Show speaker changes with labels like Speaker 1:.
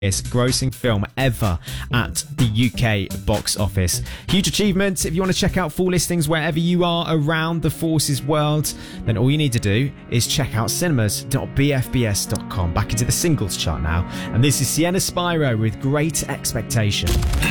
Speaker 1: grossing film ever at the UK box office. Huge achievement. If you want to check out full listings wherever you are around the Forces world, then all you need to do is check out cinemas.bfbs.com. Back into the singles chart now, and this is Sienna Spyro with Great Expectation.